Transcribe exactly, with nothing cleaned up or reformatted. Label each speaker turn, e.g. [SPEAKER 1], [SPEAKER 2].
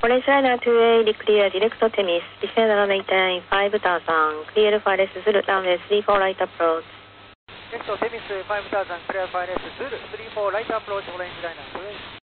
[SPEAKER 1] Orange Liner two A, clear direct Temis, descend and maintain five thousand, clear Alpha Less Zulu, runway three four right approach.
[SPEAKER 2] Next Temis five thousand, clear Alpha Less Zulu, three four right approach, Orange Liner two A.